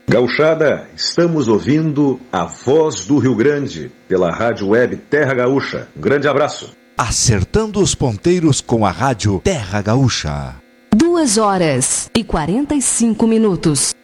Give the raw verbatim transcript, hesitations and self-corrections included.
Gauchada, estamos ouvindo a Voz do Rio Grande, pela Rádio Web Terra Gaúcha. Um grande abraço. Acertando os ponteiros com a Rádio Terra Gaúcha. Duas horas e quarenta e cinco minutos.